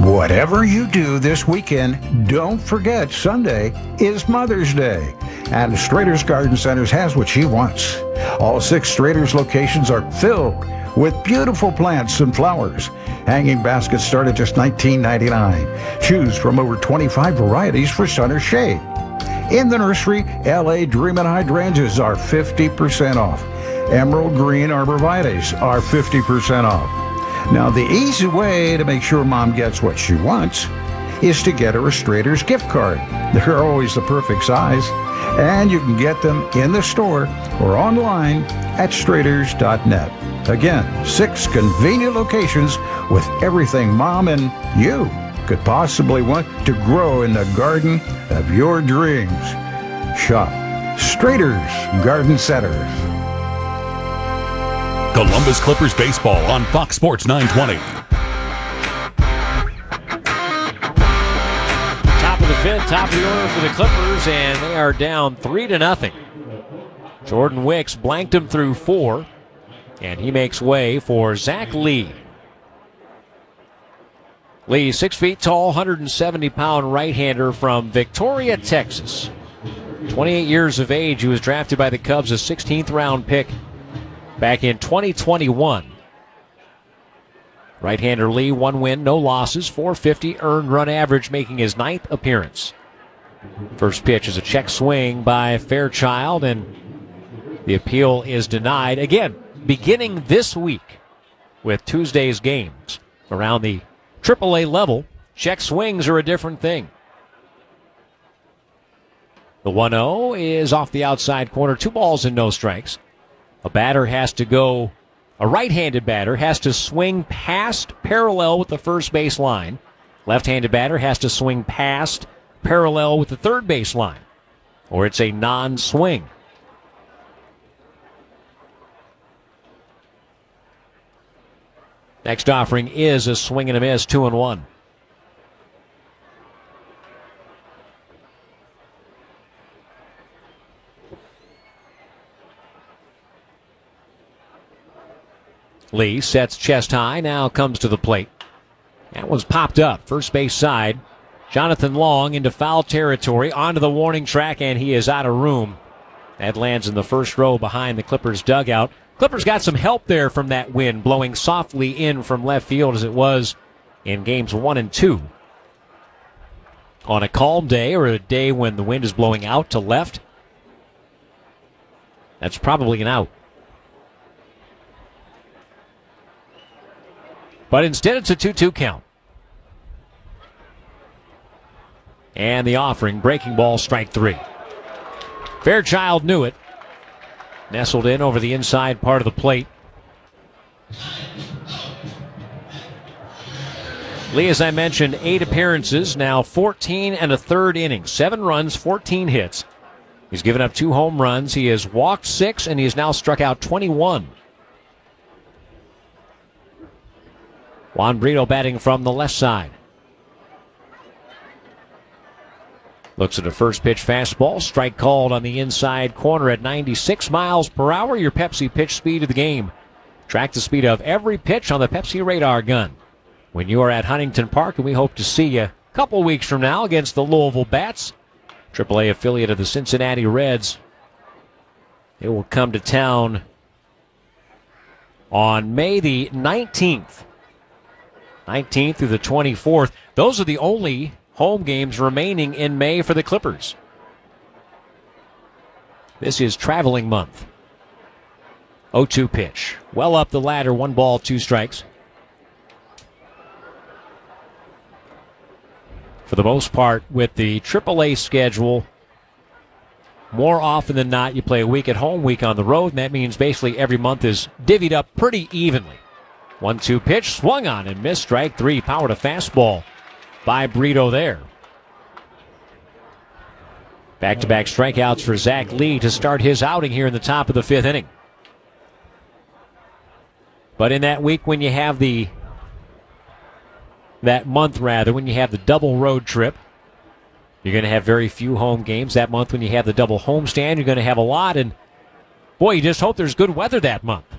Whatever you do this weekend, don't forget Sunday is Mother's Day. And Strader's Garden Centers has what she wants. All 6 Strader's locations are filled with beautiful plants and flowers. Hanging baskets start at just $19.99. Choose from over 25 varieties for sun or shade. In the nursery, LA Dreamin' hydrangeas are 50% off. Emerald green arborvitaes are 50% off. Now, the easy way to make sure Mom gets what she wants is to get her a Strader's gift card. They're always the perfect size, and you can get them in the store or online at straders.net. Again, 6 convenient locations with everything Mom and you could possibly want to grow in the garden of your dreams. Shop Strader's Garden Centers. Columbus Clippers baseball on Fox Sports 920. Top of the 5th, top of the order for the Clippers, and they are down 3-0. Jordan Wicks blanked him through 4, and he makes way for Zach Lee. Lee, 6 feet tall, 170-pound right-hander from Victoria, Texas. 28 years of age, he was drafted by the Cubs, a 16th-round pick back in 2021. Right-hander Lee, 1 win, no losses, .450 earned run average, making his 9th appearance. First pitch is a check swing by Fairchild, and the appeal is denied. Again, beginning this week with Tuesday's games around the AAA level, check swings are a different thing. The 1-0 is off the outside corner, 2 balls and no strikes. A right-handed batter has to swing past parallel with the first base line. Left-handed batter has to swing past parallel with the third base line, or it's a non-swing. Next offering is a swing and a miss, 2-1. Lee sets chest high, now comes to the plate. That one's popped up, first base side. Jonathan Long into foul territory, onto the warning track, and he is out of room. That lands in the first row behind the Clippers dugout. Clippers got some help there from that wind, blowing softly in from left field as it was in games 1 and 2. On a calm day, or a day when the wind is blowing out to left, that's probably an out. But instead it's a 2-2 count. And the offering, breaking ball, strike 3. Fairchild knew it. Nestled in over the inside part of the plate. Lee, as I mentioned, 8 appearances, now 14 1/3 innings. 7 runs, 14 hits. He's given up 2 home runs. He has walked 6, and he has now struck out 21. Juan Brito batting from the left side. Looks at a first pitch fastball. Strike called on the inside corner at 96 miles per hour. Your Pepsi pitch speed of the game. Track the speed of every pitch on the Pepsi radar gun when you are at Huntington Park, and we hope to see you a couple weeks from now against the Louisville Bats, AAA affiliate of the Cincinnati Reds. It will come to town on May the 19th. 19th through the 24th. Those are the only home games remaining in May for the Clippers. This is traveling month. 0-2 pitch. Well up the ladder, 1 ball, 2 strikes. For the most part, with the AAA schedule, more often than not, you play a week at home, week on the road, and that means basically every month is divvied up pretty evenly. 1-2 pitch, swung on and missed, strike 3. Power to fastball by Brito there. Back-to-back strikeouts for Zach Lee to start his outing here in the top of the 5th inning. But in that week when you have when you have the double road trip, you're going to have very few home games. That month when you have the double homestand, you're going to have a lot. And boy, you just hope there's good weather that month.